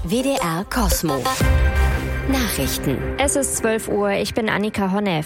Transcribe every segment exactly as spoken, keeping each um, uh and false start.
W D R Cosmo. Nachrichten. Es ist zwölf Uhr, ich bin Annika Honneff.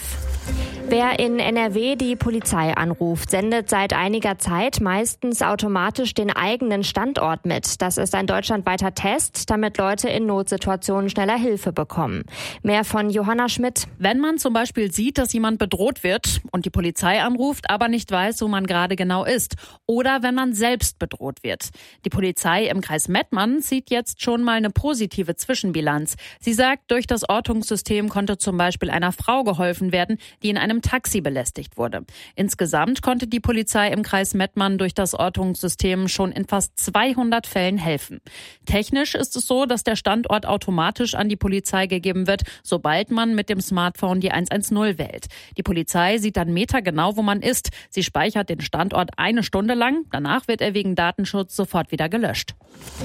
Wer in N R W die Polizei anruft, sendet seit einiger Zeit meistens automatisch den eigenen Standort mit. Das ist ein deutschlandweiter Test, damit Leute in Notsituationen schneller Hilfe bekommen. Mehr von Johanna Schmidt. Wenn man zum Beispiel sieht, dass jemand bedroht wird und die Polizei anruft, aber nicht weiß, wo man gerade genau ist. Oder wenn man selbst bedroht wird. Die Polizei im Kreis Mettmann zieht jetzt schon mal eine positive Zwischenbilanz. Sie sagt, durch das Ortungssystem konnte zum Beispiel einer Frau geholfen werden, die in einem Taxi belästigt wurde. Insgesamt konnte die Polizei im Kreis Mettmann durch das Ortungssystem schon in fast zweihundert Fällen helfen. Technisch ist es so, dass der Standort automatisch an die Polizei gegeben wird, sobald man mit dem Smartphone die eins eins null wählt. Die Polizei sieht dann metergenau, wo man ist. Sie speichert den Standort eine Stunde lang. Danach wird er wegen Datenschutz sofort wieder gelöscht.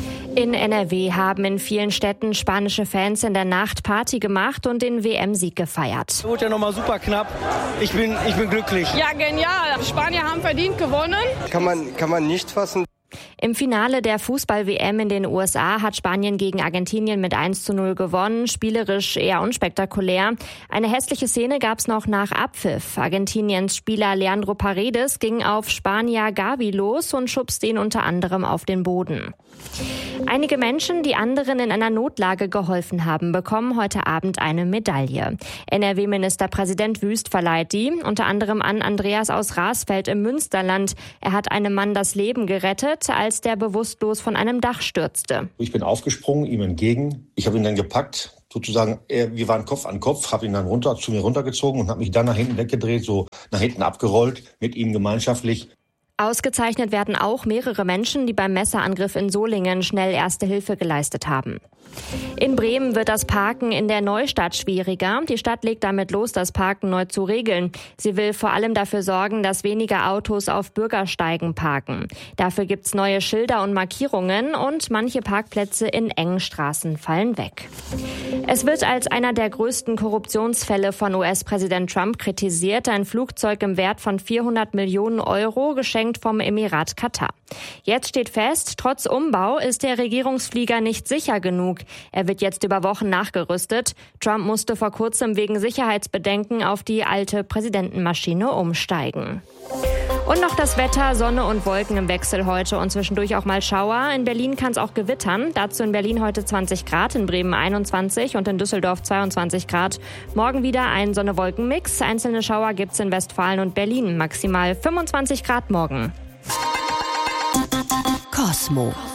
In N R W haben in vielen Städten spanische Fans in der Nacht Party gemacht und den W M-Sieg gefeiert. Wurde ja nochmal super knapp. Ich bin, ich bin glücklich. Ja, genial. Die Spanier haben verdient gewonnen. Kann man, kann man nicht fassen. Im Finale der Fußball-W M in den U S A hat Spanien gegen Argentinien mit eins zu null gewonnen. Spielerisch eher unspektakulär. Eine hässliche Szene gab's noch nach Abpfiff. Argentiniens Spieler Leandro Paredes ging auf Spanier Gavi los und schubste ihn unter anderem auf den Boden. Einige Menschen, die anderen in einer Notlage geholfen haben, bekommen heute Abend eine Medaille. N R W-Ministerpräsident Wüst verleiht die, unter anderem an Andreas aus Rasfeld im Münsterland. Er hat einem Mann das Leben gerettet, als der bewusstlos von einem Dach stürzte. Ich bin aufgesprungen, ihm entgegen. Ich habe ihn dann gepackt. Sozusagen, wir waren Kopf an Kopf, habe ihn dann runter zu mir runtergezogen und habe mich dann nach hinten weggedreht, so nach hinten abgerollt, mit ihm gemeinschaftlich. Ausgezeichnet werden auch mehrere Menschen, die beim Messerangriff in Solingen schnell Erste Hilfe geleistet haben. In Bremen wird das Parken in der Neustadt schwieriger. Die Stadt legt damit los, das Parken neu zu regeln. Sie will vor allem dafür sorgen, dass weniger Autos auf Bürgersteigen parken. Dafür gibt's neue Schilder und Markierungen und manche Parkplätze in engen Straßen fallen weg. Es wird als einer der größten Korruptionsfälle von U S-Präsident Trump kritisiert, ein Flugzeug im Wert von vierhundert Millionen Euro geschenkt vom Emirat Katar. Jetzt steht fest, trotz Umbau ist der Regierungsflieger nicht sicher genug. Er wird jetzt über Wochen nachgerüstet. Trump musste vor kurzem wegen Sicherheitsbedenken auf die alte Präsidentenmaschine umsteigen. Und noch das Wetter, Sonne und Wolken im Wechsel heute und zwischendurch auch mal Schauer. In Berlin kann es auch gewittern. Dazu in Berlin heute zwanzig Grad, in Bremen einundzwanzig und in Düsseldorf zweiundzwanzig Grad. Morgen wieder ein Sonne-Wolken-Mix. Einzelne Schauer gibt's in Westfalen und Berlin. Maximal fünfundzwanzig Grad morgen. Cosmo.